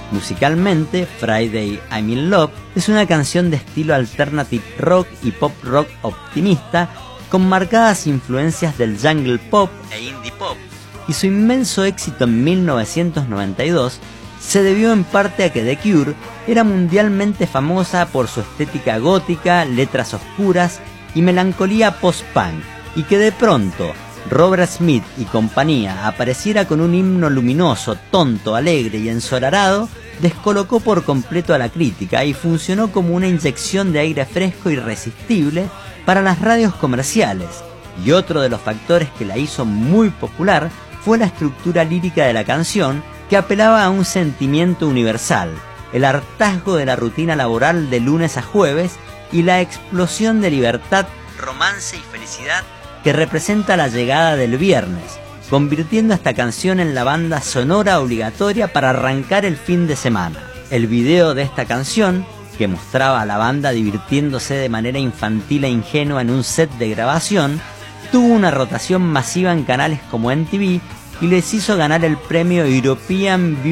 Musicalmente, Friday I'm in Love es una canción de estilo alternative rock y pop rock optimista con marcadas influencias del jungle pop e indie pop, y su inmenso éxito en 1992 se debió en parte a que The Cure era mundialmente famosa por su estética gótica, letras oscuras y melancolía post-punk, y que de pronto Robert Smith y compañía apareciera con un himno luminoso, tonto, alegre y ensolarado, descolocó por completo a la crítica y funcionó como una inyección de aire fresco e irresistible para las radios comerciales. Y otro de los factores que la hizo muy popular fue la estructura lírica de la canción, que apelaba a un sentimiento universal, el hartazgo de la rutina laboral de lunes a jueves y la explosión de libertad, romance y felicidad que representa la llegada del viernes, convirtiendo esta canción en la banda sonora obligatoria para arrancar el fin de semana. El video de esta canción, que mostraba a la banda divirtiéndose de manera infantil e ingenua en un set de grabación, tuvo una rotación masiva en canales como MTV y les hizo ganar el premio European